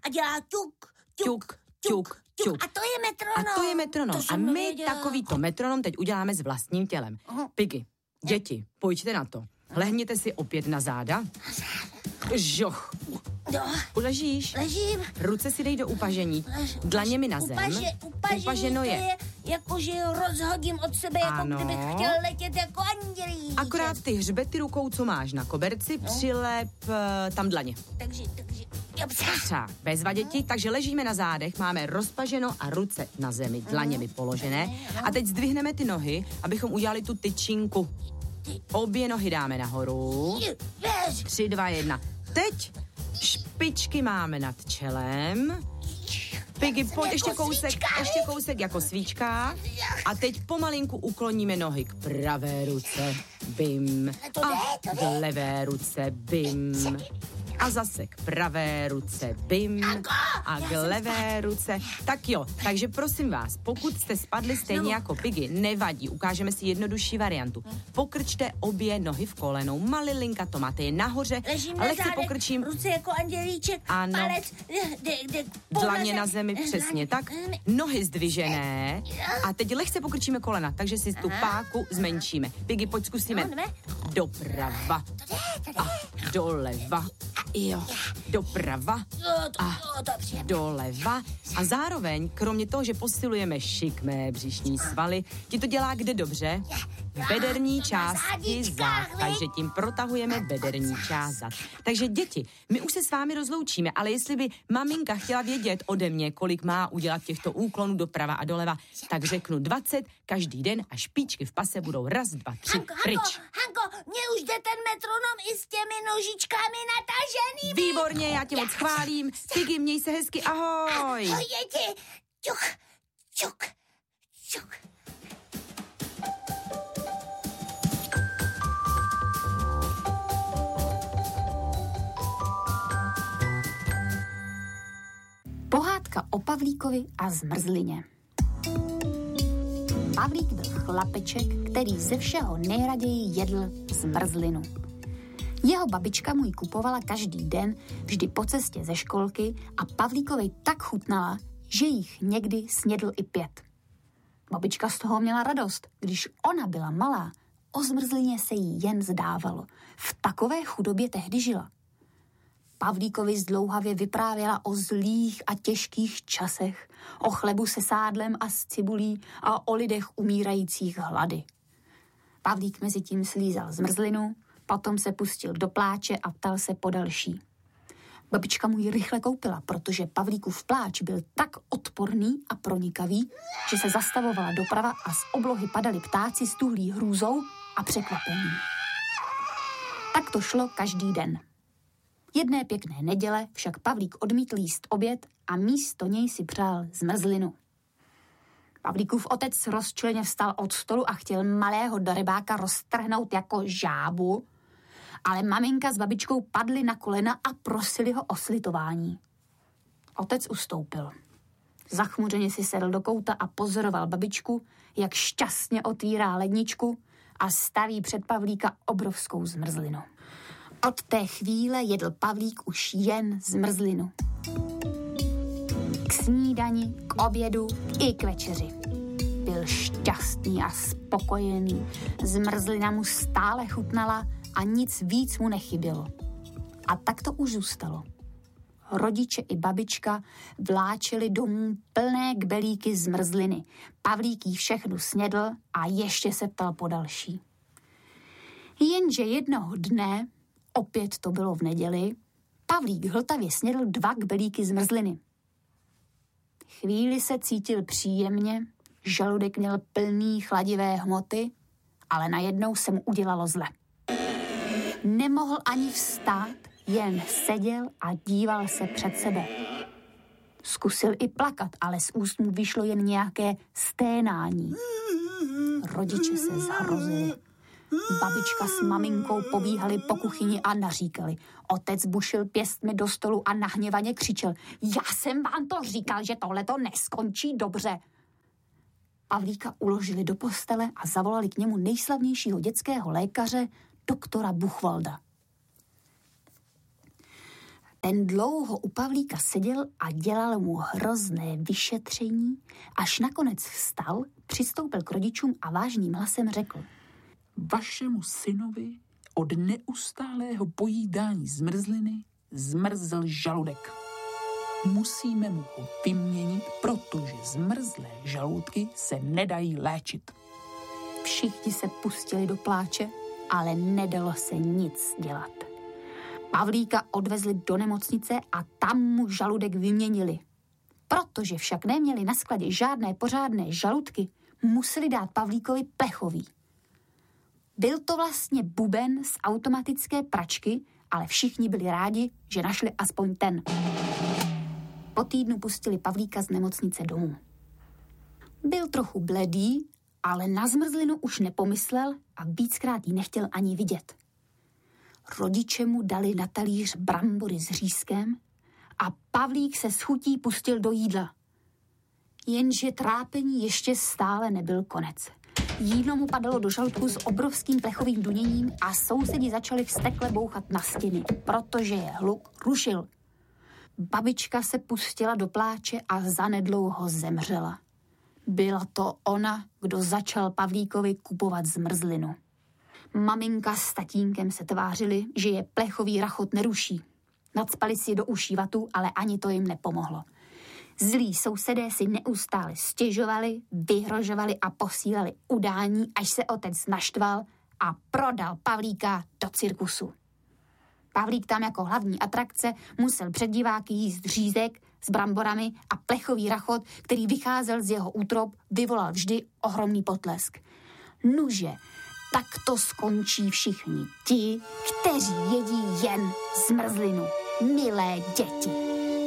a dělá ťuk. A to je metronom. A my takovýto metronom teď uděláme s vlastním tělem. Piggy, děti, pojďte na to. Lehněte si opět na záda. Žoch. Uležíš? Ležím. Ruce si dej do upažení. Dlaněmi na zem. Upaženo je. Jakože rozhodím od sebe, jako kdybych chtěl letět jako andělíček. Akorát ty hřbety rukou, co máš na koberci, přilep tam dlaně. Takže, Třeba bezva děti, takže ležíme na zádech, máme rozpaženo a ruce na zemi, dlaněmi položené. A teď zdvihneme ty nohy, abychom udělali tu tyčinku. Obě nohy dáme nahoru. 3, 2, 1. Teď špičky máme nad čelem. Piggy, pojď, ještě kousek jako svíčka. A teď pomalinku ukloníme nohy k pravé ruce. Bim. A k levé ruce. Bim. A zase k pravé ruce, bim, a k levé ruce. Tak jo, takže prosím vás, pokud jste spadli stejně jako Piggy, nevadí, ukážeme si jednodušší variantu. Pokrčte obě nohy v kolenou, malilinka to máte je nahoře, ležím ale na si zádech, pokrčím. ruce jako andělíček, ano, palec, dlaně na zemi, přesně tak, nohy zdvižené a teď lehce pokrčíme kolena, takže si tu páku zmenšíme. Piggy, pojď zkusíme. Doprava a doleva. Jo, doprava a doleva. A zároveň, kromě toho, že posilujeme šikmé břišní svaly, ti to dělá kde dobře? V bederní části zad. Takže tím protahujeme bederní část zad. Takže děti, my už se s vámi rozloučíme, ale jestli by maminka chtěla vědět ode mě, kolik má udělat těchto úklonů doprava a doleva, tak řeknu 20 každý den a špičky v pase budou 1, 2, 3, pryč. Hanko, mně už jde ten metronom i s těmi nožičkami nataženými. Výborně, já tě moc chválím. Piggy, měj se hezky, ahoj. Ahoj, děti. Čuk. Pohádka o Pavlíkovi a zmrzlině. Pavlík byl chlapeček, který ze všeho nejraději jedl zmrzlinu. Jeho babička mu ji kupovala každý den, vždy po cestě ze školky a Pavlíkovi tak chutnala, že jich někdy snědl i 5. Babička z toho měla radost, když ona byla malá, o zmrzlině se jí jen zdávalo. V takové chudobě tehdy žila. Pavlíkovi zdlouhavě vyprávěla o zlých a těžkých časech, o chlebu se sádlem a s cibulí a o lidech umírajících hlady. Pavlík mezi tím slízal zmrzlinu, potom se pustil do pláče a ptal se po další. Babička mu ji rychle koupila, protože Pavlíkův pláč byl tak odporný a pronikavý, že se zastavovala doprava a z oblohy padali ptáci stuhlí hrůzou a překvapením. Tak to šlo každý den. Jedné pěkné neděle však Pavlík odmítl jíst oběd a místo něj si přál zmrzlinu. Pavlíkův otec rozčileně vstal od stolu a chtěl malého darebáka roztrhnout jako žábu, ale maminka s babičkou padli na kolena a prosili ho o slitování. Otec ustoupil. Zachmuřeně si sedl do kouta a pozoroval babičku, jak šťastně otvírá ledničku a staví před Pavlíka obrovskou zmrzlinu. Od té chvíle jedl Pavlík už jen zmrzlinu. K snídani, k obědu i k večeři. Byl šťastný a spokojený. Zmrzlina mu stále chutnala a nic víc mu nechybělo. A tak to už zůstalo. Rodiče i babička vláčeli domů plné kbelíky zmrzliny. Pavlík jí všechnu snědl a ještě se ptal po další. Jenže jednoho dne, opět to bylo v neděli, Pavlík hltavě snědl 2 kbelíky zmrzliny. Chvíli se cítil příjemně, žaludek měl plný chladivé hmoty, ale najednou se mu udělalo zle. Nemohl ani vstát, jen seděl a díval se před sebe. Zkusil i plakat, ale z úst mu vyšlo jen nějaké sténání. Rodiče se zhrozili. Babička s maminkou pobíhali po kuchyni a naříkali. Otec bušil pěstmi do stolu a nahněvaně křičel. Já jsem vám to říkal, že tohleto neskončí dobře. Pavlíka uložili do postele a zavolali k němu nejslavnějšího dětského lékaře, doktora Buchwalda. Ten dlouho u Pavlíka seděl a dělal mu hrozné vyšetření, až nakonec vstal, přistoupil k rodičům a vážným hlasem řekl: Vašemu synovi od neustálého pojídání zmrzliny zmrzl žaludek. Musíme mu ho vyměnit, protože zmrzlé žaludky se nedají léčit. Všichni se pustili do pláče, ale nedalo se nic dělat. Pavlíka odvezli do nemocnice a tam mu žaludek vyměnili. Protože však neměli na skladě žádné pořádné žaludky, museli dát Pavlíkovi plechový. Byl to vlastně buben z automatické pračky, ale všichni byli rádi, že našli aspoň ten. Po týdnu pustili Pavlíka z nemocnice domů. Byl trochu bledý, ale na zmrzlinu už nepomyslel a víckrát ji nechtěl ani vidět. Rodiče mu dali na talíř brambory s řízkem a Pavlík se s chutí pustil do jídla. Jenže trápení ještě stále nebyl konec. Jídlo mu padalo do žaludku s obrovským plechovým duněním a sousedi začali vztekle bouchat na stěny, protože je hluk rušil. Babička se pustila do pláče a zanedlouho zemřela. Byla to ona, kdo začal Pavlíkovi kupovat zmrzlinu. Maminka s tatínkem se tvářili, že je plechový rachot neruší. Nacpali si do uší vatu, ale ani to jim nepomohlo. Zlí sousedé si neustále stěžovali, vyhrožovali a posílali udání, až se otec naštval a prodal Pavlíka do cirkusu. Pavlík tam jako hlavní atrakce musel před diváky jíst řízek s bramborami a plechový rachot, který vycházel z jeho útrob, vyvolal vždy ohromný potlesk. Nuže, tak to skončí všichni ti, kteří jedí jen zmrzlinu. Milé děti.